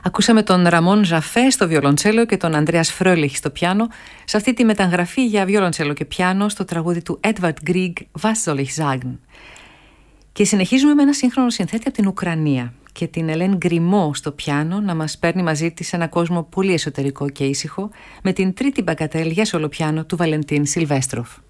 Ακούσαμε τον Ραμόν Ζαφέ στο βιολοντσέλο και τον Ανδρέας Φρόλιχ στο πιάνο, σε αυτή τη μεταγραφή για βιολοντσέλο και πιάνο στο τραγούδι του Edvard Grieg Was soll ich sagen. Και συνεχίζουμε με ένα σύγχρονο συνθέτη από την Ουκρανία και την Ελέν Γκριμό στο πιάνο να μας παίρνει μαζί της σε ένα κόσμο πολύ εσωτερικό και ήσυχο με την τρίτη μπαγκατέλ για σολοπιάνο του Βαλεντίν Σιλβέστροφ.